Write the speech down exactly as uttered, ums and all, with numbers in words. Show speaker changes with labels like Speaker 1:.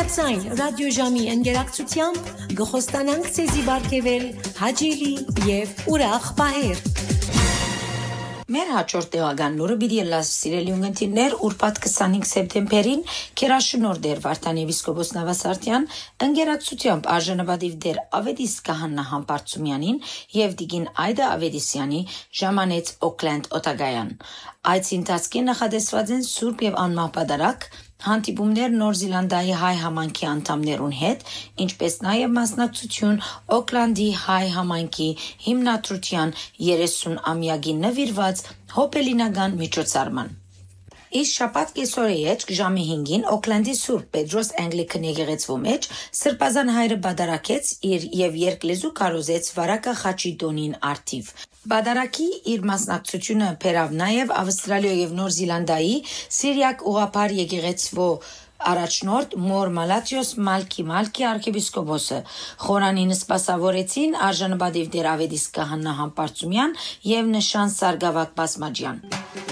Speaker 1: Համացայն ռադիոժամի ընկերակցությամբ գխոստանանք ցեզի բարգեվել հաջելի եւ ուրախ պահեր։
Speaker 2: Մեր հաջորդ տեղական լուրը պիտի լաս սիրելի ունգընտիրներ ուրբաթ քսանհինգ սեպտեմբերին քերաշնոր դեր Վարդան եպիսկոպոս Նավասարտյան ընկերակցությամբ արժանապատիվ դեր Ավետիս Կահաննա Համբարձումյանին եւ Դիգին Այդա Ավետիսյանի ժամանեց Օքլենդ Օտագայան։ Այդ ընթացքին նախադեсված են Սուրբ եւ անմահ պատարագ հանդիպումներ Նոր Զիլանդիայի հայ համայնքի անդամներուն հետ, ինչպես նաև մասնակցություն Օքլանդի հայ համայնքի հիմնադրության երեսուն-ամյակի նվիրված հոբելինական միջոցառման։ Իս շաբաթ կեսօրի էջ ժամի հինգին Օքլանդի Սուրբ Պետրոս Anglican եկեղեցու մեջ Սրբազան հայրը բադարակեց իր եւ երկլեզու կարոզեց վարակա խաչի դոնին արդիվ։ Բադարակի իր մասնակցությունը բերավ նաև Ավստրալիա եւ Նոր Զիլանդիայի Սիրիակ ուղղափառ եկեղեցու առաջնորդ Մոր Մալաթիոս Մալքի Մալքի arczepiskopos-ը խորանին սպասավորեցին արժանապատիվ դեր Ավետիս Կահաննա Համբարձումյան եւ նշան Սարգսակ Բասմաջյան։